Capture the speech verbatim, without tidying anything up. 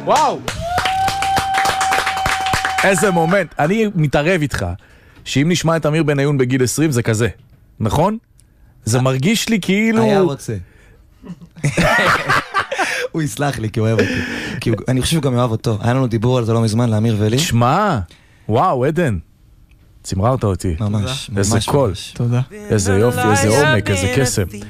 וואו! איזה מומנט. אני מתערב איתך, שאם נשמע את אמיר בניון בגיל עשרים זה כזה, נכון? זה מרגיש לי כאילו... היה רוצה. הוא יסלח לי כי הוא אוהב אותי. כי אני חושב שהוא גם אוהב אותו. היה לנו דיבור על זה לא מזמן לאמיר ולי. שמע, וואו, עדן. צמררת אותי. ממש, איזה ממש קול. ממש. תודה. איזה יופי, איזה עומק, איזה קסם.